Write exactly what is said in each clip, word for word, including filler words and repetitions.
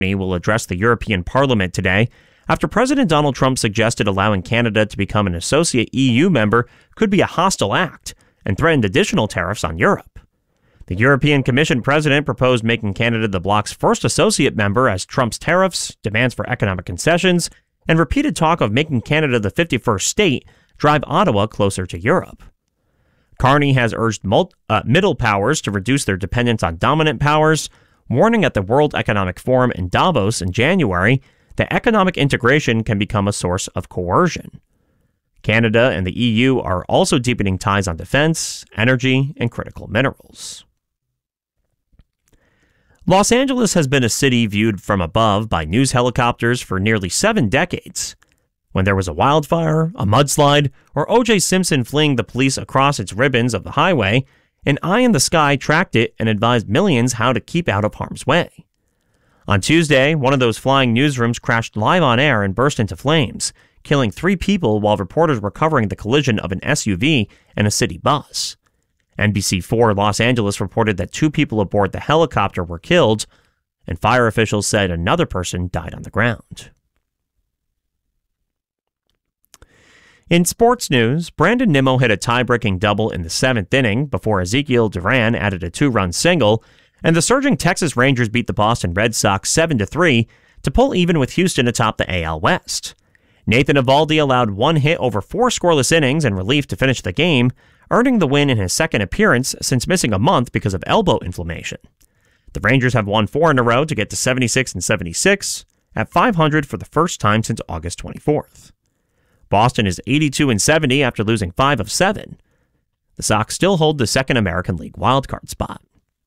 will address the European Parliament today after President Donald Trump suggested allowing Canada to become an associate E U member could be a hostile act and threatened additional tariffs on Europe. The European Commission president proposed making Canada the bloc's first associate member as Trump's tariffs, demands for economic concessions, and repeated talk of making Canada the fifty-first state drive Ottawa closer to Europe. Carney has urged mul- uh, middle powers to reduce their dependence on dominant powers, warning at the World Economic Forum in Davos in January that economic integration can become a source of coercion. Canada and the E U are also deepening ties on defense, energy, and critical minerals. Los Angeles has been a city viewed from above by news helicopters for nearly seven decades. When there was a wildfire, a mudslide, or O J Simpson fleeing the police across its ribbons of the highway, an eye in the sky tracked it and advised millions how to keep out of harm's way. On Tuesday, one of those flying newsrooms crashed live on air and burst into flames, killing three people while reporters were covering the collision of an S U V and a city bus. N B C four Los Angeles reported that two people aboard the helicopter were killed, and fire officials said another person died on the ground. In sports news, Brandon Nimmo hit a tie-breaking double in the seventh inning before Ezekiel Duran added a two-run single, and the surging Texas Rangers beat the Boston Red Sox seven to three to pull even with Houston atop the A L West. Nathan Eovaldi allowed one hit over four scoreless innings in relief to finish the game, earning the win in his second appearance since missing a month because of elbow inflammation. The Rangers have won four in a row to get to seventy-six and seventy-six, at five hundred for the first time since August twenty-fourth. Boston is eighty-two and seventy after losing five of seven. The Sox still hold the second American League wildcard spot.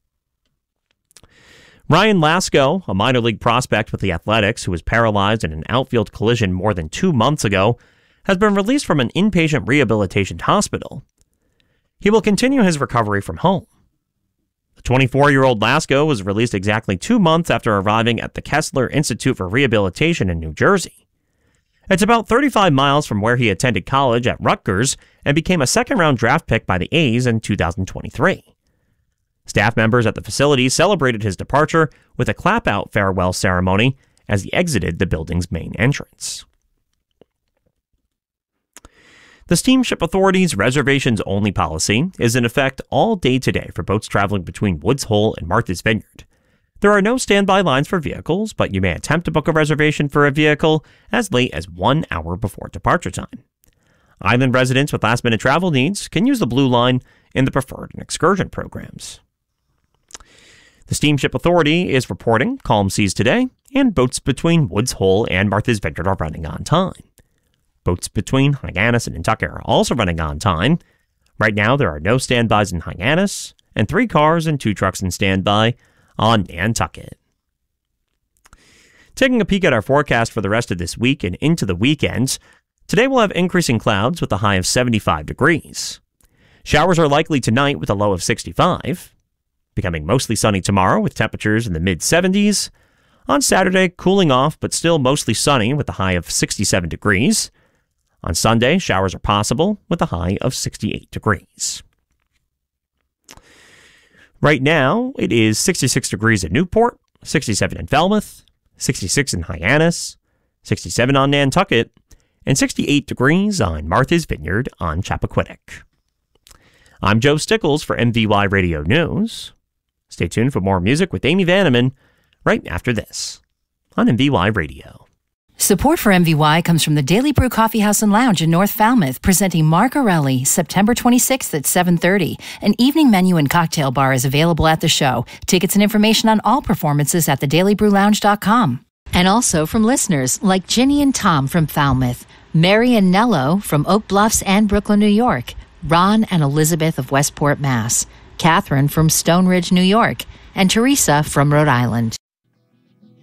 Ryan Lasko, a minor league prospect with the Athletics who was paralyzed in an outfield collision more than two months ago, has been released from an inpatient rehabilitation hospital. He will continue his recovery from home. The twenty-four-year-old Lasko was released exactly two months after arriving at the Kessler Institute for Rehabilitation in New Jersey. It's about thirty-five miles from where he attended college at Rutgers and became a second-round draft pick by the A's in two thousand twenty-three. Staff members at the facility celebrated his departure with a clap-out farewell ceremony as he exited the building's main entrance. The Steamship Authority's reservations-only policy is in effect all day today for boats traveling between Woods Hole and Martha's Vineyard. There are no standby lines for vehicles, but you may attempt to book a reservation for a vehicle as late as one hour before departure time. Island residents with last-minute travel needs can use the Blue Line in the Preferred and Excursion programs. The Steamship Authority is reporting calm seas today, and boats between Woods Hole and Martha's Vineyard are running on time. Boats between Hyannis and Nantucket are also running on time. Right now, there are no standbys in Hyannis, and three cars and two trucks in standby on Nantucket. Taking a peek at our forecast for the rest of this week and into the weekend, today we'll have increasing clouds with a high of seventy-five degrees. Showers are likely tonight with a low of sixty-five. Becoming mostly sunny tomorrow with temperatures in the mid-seventies. On Saturday, cooling off but still mostly sunny with a high of sixty-seven degrees. On Sunday, showers are possible with a high of sixty-eight degrees. Right now, it is sixty-six degrees at Newport, sixty-seven in Falmouth, sixty-six in Hyannis, sixty-seven on Nantucket, and sixty-eight degrees on Martha's Vineyard on Chappaquiddick. I'm Joe Stickles for M V Y Radio News. Stay tuned for more music with Amy Vanneman right after this on M V Y Radio. Support for M V Y comes from the Daily Brew Coffee House and Lounge in North Falmouth, presenting Margarelli, September twenty-sixth at seven thirty. An evening menu and cocktail bar is available at the show. Tickets and information on all performances at the daily brew lounge dot com. And also from listeners like Ginny and Tom from Falmouth, Mary and Nello from Oak Bluffs and Brooklyn, New York, Ron and Elizabeth of Westport, Mass, Catherine from Stone Ridge, New York, and Teresa from Rhode Island.